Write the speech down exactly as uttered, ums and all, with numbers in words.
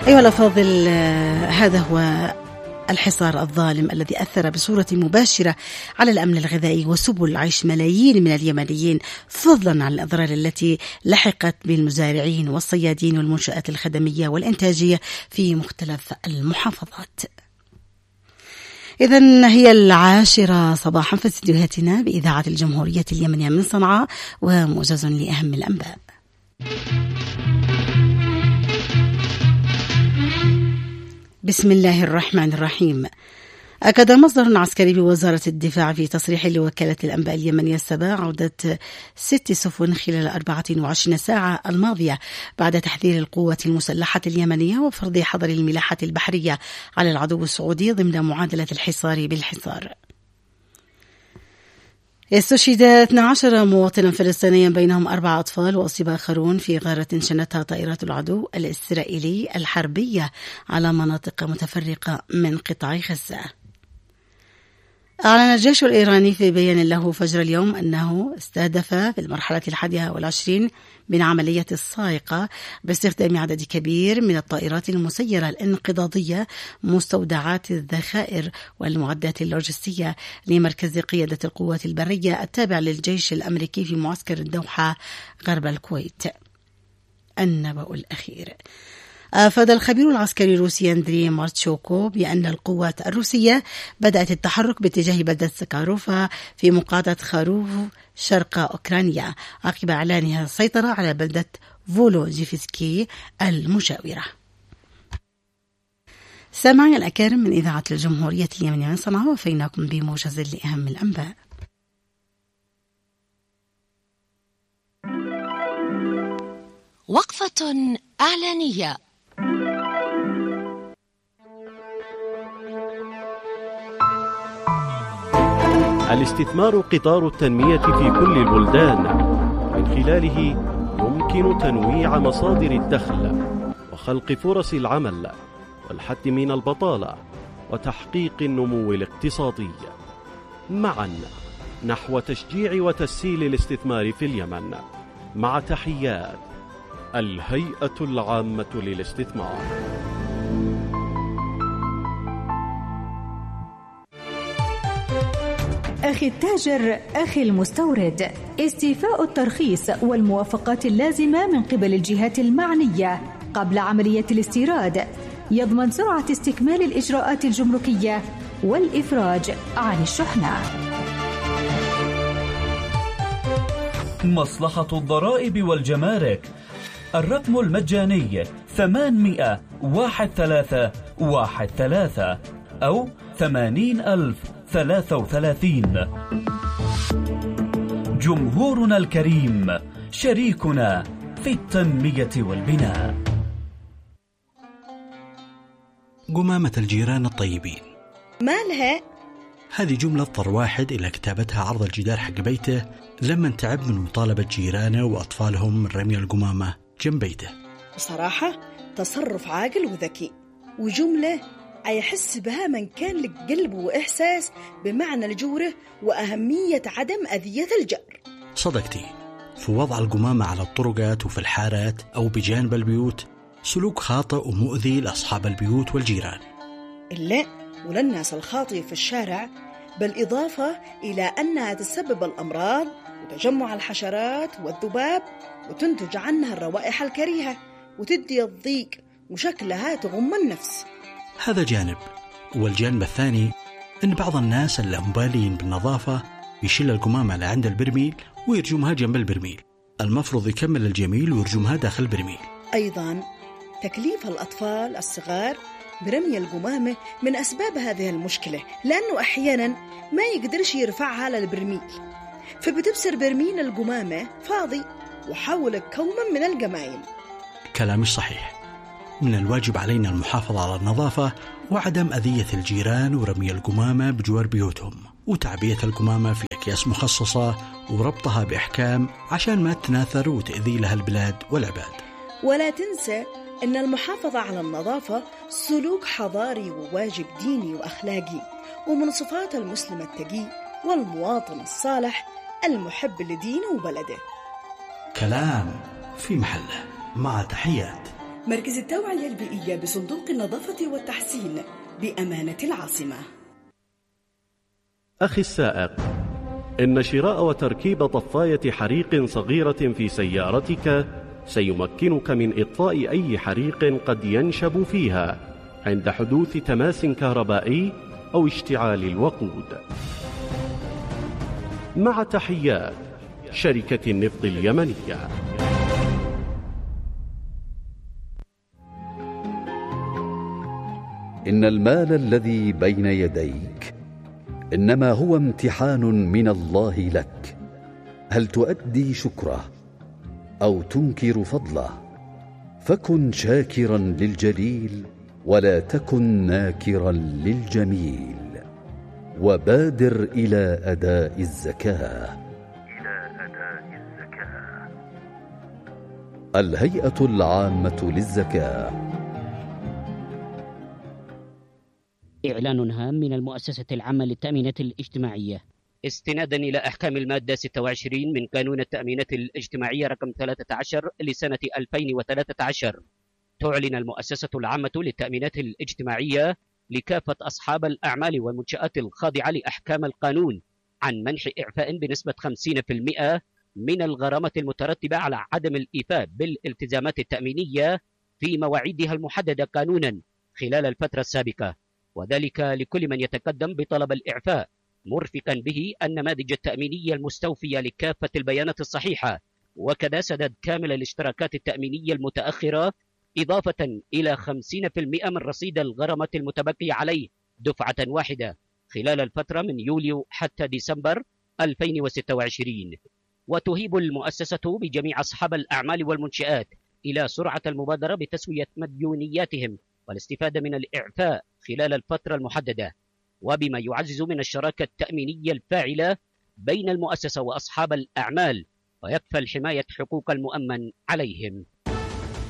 أيها الأفاضل، هذا هو الحصار الظالم الذي أثر بصورة مباشرة على الأمن الغذائي وسبل عيش ملايين من اليمنيين، فضلا عن الأضرار التي لحقت بالمزارعين والصيادين والمنشآت الخدمية والإنتاجية في مختلف المحافظات. إذن هي العاشرة صباحا في استديوهاتنا بإذاعة الجمهورية اليمنية من صنعاء، وموجز لأهم الأنباء. بسم الله الرحمن الرحيم. أكد مصدر عسكري بوزارة الدفاع في تصريح لوكالة الأنباء اليمنية السبا عودة ست سفن خلال أربعة وعشرين ساعة الماضية بعد تحذير القوة المسلحة اليمنية وفرض حظر الملاحة البحرية على العدو السعودي ضمن معادلة الحصار بالحصار. استشهد اثني عشر مواطنا فلسطينيا بينهم أربعة أطفال وأصيب آخرون في غارة شنتها طائرات العدو الإسرائيلي الحربية على مناطق متفرقة من قطاع غزة. أعلن الجيش الإيراني في بيان له فجر اليوم أنه استهدف في المرحلة الحادية والعشرين من عملية الصاعقة باستخدام عدد كبير من الطائرات المسيرة الانقضاضية مستودعات الذخائر والمعدات اللوجستية لمركز قيادة القوات البرية التابع للجيش الأمريكي في معسكر الدوحة غرب الكويت. النبأ الأخير. أفاد الخبير العسكري الروسي أندري مارتشوكو بأن القوات الروسية بدأت التحرك باتجاه بلدة سكاروفا في مقاطعة خاروف شرق أوكرانيا عقب إعلانها السيطرة على بلدة فولوديفسكي المجاورة. سامعين الأكارم من إذاعة الجمهورية اليمنية من صنعاء، وفيناكم بموجز لأهم الأنباء. وقفة إعلانية. الاستثمار قطار التنمية في كل البلدان، من خلاله يمكن تنويع مصادر الدخل وخلق فرص العمل والحد من البطالة وتحقيق النمو الاقتصادي. معا نحو تشجيع وتسهيل الاستثمار في اليمن، مع تحيات الهيئة العامة للاستثمار. أخي التاجر، أخي المستورد، استيفاء الترخيص والموافقات اللازمة من قبل الجهات المعنية قبل عملية الاستيراد يضمن سرعة استكمال الإجراءات الجمركية والإفراج عن الشحنة. مصلحة الضرائب والجمارك، الرقم المجاني ثمانمائة واحد ثلاثة واحد ثلاثة أو ثمانين ألف ثلاثة وثلاثين. جمهورنا الكريم شريكنا في التنمية والبناء. قمامة الجيران الطيبين مالها؟ هذه جملة اضطر واحد إلى كتابتها عرض الجدار حق بيته لما تعب من مطالبة جيرانه وأطفالهم من رمي القمامة جنب بيته. بصراحة تصرف عاقل وذكي، وجملة يحس بها من كان لك قلب وإحساس بمعنى الجورة وأهمية عدم أذية الجار. صدقتي، في وضع القمامة على الطرقات وفي الحارات أو بجانب البيوت سلوك خاطئ ومؤذي لأصحاب البيوت والجيران. إلا وللناس الخاطئة في الشارع، بالإضافة إلى أنها تسبب الأمراض وتجمع الحشرات والذباب، وتنتج عنها الروائح الكريهة وتدي الضيق وشكلها تغم النفس. هذا جانب. والجانب الثاني أن بعض الناس اللامبالين بالنظافة يشيل القمامة لعند البرميل ويرجمها جنب البرميل، المفروض يكمل الجميل ويرجمها داخل البرميل. أيضا تكليف الأطفال الصغار برمي القمامة من أسباب هذه المشكلة، لأنه أحيانا ما يقدرش يرفعها للبرميل، فبتبصر برميل القمامة فاضي وحول كوما من القمايم. كلامش صحيح. من الواجب علينا المحافظة على النظافة وعدم أذية الجيران ورمي القمامة بجوار بيوتهم، وتعبية القمامة في أكياس مخصصة وربطها بإحكام عشان ما تناثر وتأذي لها البلاد والعباد. ولا تنسى أن المحافظة على النظافة سلوك حضاري وواجب ديني وأخلاقي، ومن صفات المسلم التقي والمواطن الصالح المحب لدينه وبلده. كلام في محله، مع تحيات مركز التوعية البيئية بصندوق النظافة والتحسين بأمانة العاصمة. أخي السائق، إن شراء وتركيب طفاية حريق صغيرة في سيارتك سيمكنك من إطفاء أي حريق قد ينشب فيها عند حدوث تماس كهربائي أو اشتعال الوقود. مع تحيات شركة النفط اليمنية. إن المال الذي بين يديك إنما هو امتحان من الله لك، هل تؤدي شكره أو تنكر فضله؟ فكن شاكرا للجليل ولا تكن ناكرا للجميل، وبادر إلى أداء الزكاة. إلى أداء الزكاة. الهيئة العامة للزكاة. إعلان هام من المؤسسة العامة للتأمينات الاجتماعية. استنادا إلى أحكام المادة ستة وعشرين من قانون التأمينات الاجتماعية رقم ثلاثة عشر لسنة ألفين وثلاثة عشر، تعلن المؤسسة العامة للتأمينات الاجتماعية لكافة أصحاب الأعمال والمنشآت الخاضعة لأحكام القانون عن منح إعفاء بنسبة خمسين بالمئة من الغرامة المترتبة على عدم الإيفاء بالالتزامات التأمينية في مواعيدها المحددة قانونا خلال الفترة السابقة، وذلك لكل من يتقدم بطلب الإعفاء، مرفقا به النماذج التأمينية المستوفية لكافة البيانات الصحيحة، وكذا سداد كامل الاشتراكات التأمينية المتأخرة، إضافة إلى خمسين بالمئة من رصيد الغرامة المتبقي عليه دفعة واحدة خلال الفترة من يوليو حتى ديسمبر ألفين وستة وعشرين. وتهيب المؤسسة بجميع أصحاب الأعمال والمنشآت إلى سرعة المبادرة بتسوية مديونياتهم والاستفادة من الإعفاء خلال الفترة المحددة، وبما يعزز من الشراكة التأمينية الفاعلة بين المؤسسة وأصحاب الأعمال ويكفل حماية حقوق المؤمن عليهم.